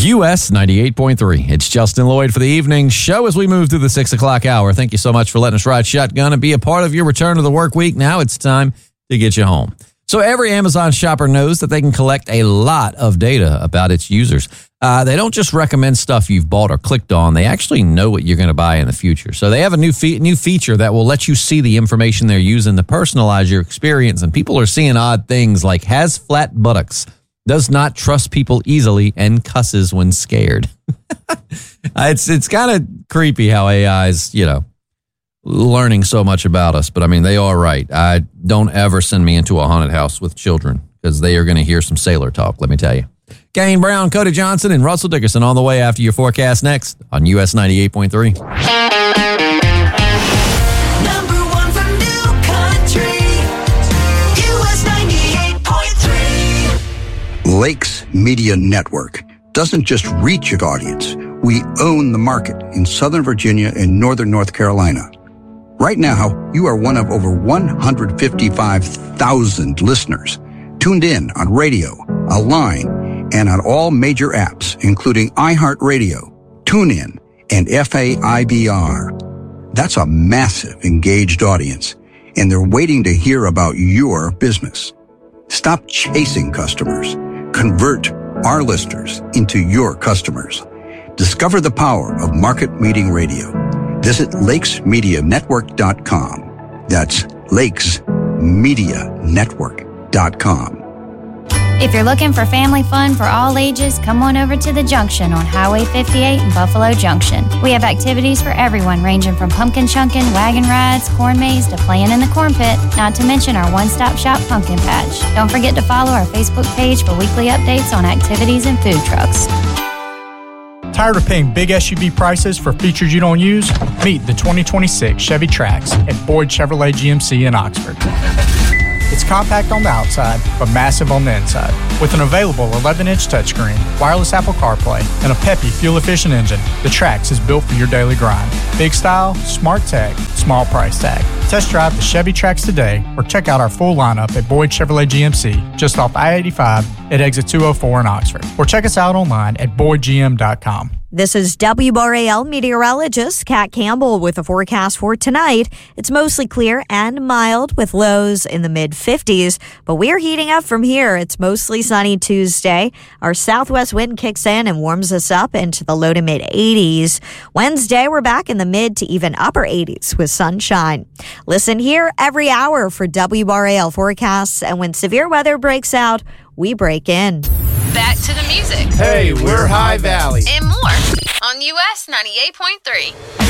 US 98.3. It's Justin Lloyd for the evening show as we move through the 6 o'clock hour. Thank you so much for letting us ride shotgun and be a part of your return to the work week. Now it's time to get you home. So every Amazon shopper knows that they can collect a lot of data about its users. They don't just recommend stuff you've bought or clicked on. They actually know what you're going to buy in the future. So they have a new feature that will let you see the information they're using to personalize your experience. And people are seeing odd things like has flat buttocks, does not trust people easily, and cusses when scared. It's kind of creepy how AI is, learning so much about us. But I mean, they are right. Don't ever send me into a haunted house with children because they are going to hear some sailor talk, let me tell you. Kane Brown, Cody Johnson, and Russell Dickerson on the way after your forecast next on US 98.3. Number one for New Country, US 98.3. Lakes Media Network doesn't just reach its audience. We own the market in Southern Virginia and Northern North Carolina. Right now, you are one of over 155,000 listeners tuned in on radio, online, and on all major apps, including iHeartRadio, TuneIn, and FAIBR. That's a massive engaged audience, and they're waiting to hear about your business. Stop chasing customers. Convert our listeners into your customers. Discover the power of market meeting radio. Visit lakesmedianetwork.com. That's lakesmedianetwork.com. If you're looking for family fun for all ages, come on over to the Junction on Highway 58 in Buffalo Junction. We have activities for everyone, ranging from pumpkin chunking, wagon rides, corn maze, to playing in the corn pit, not to mention our one-stop shop pumpkin patch. Don't forget to follow our Facebook page for weekly updates on activities and food trucks. Tired of paying big SUV prices for features you don't use? Meet the 2026 Chevy Trax at Boyd Chevrolet GMC in Oxford. It's compact on the outside, but massive on the inside. With an available 11-inch touchscreen, wireless Apple CarPlay, and a peppy, fuel-efficient engine, the Trax is built for your daily grind. Big style, smart tech, small price tag. Test drive the Chevy Trax today or check out our full lineup at Boyd Chevrolet GMC, just off I-85 at exit 204 in Oxford. Or check us out online at boydgm.com. This is WRAL meteorologist Kat Campbell with a forecast for tonight. It's mostly clear and mild with lows in the mid-50s, but we're heating up from here. It's mostly sunny Tuesday. Our southwest wind kicks in and warms us up into the low to mid-80s. Wednesday, we're back in the mid to even upper 80s with sunshine. Listen here every hour for WRAL forecasts, and when severe weather breaks out, we break in. Back to the music. Hey, we're High Valley. And more on US 98.3.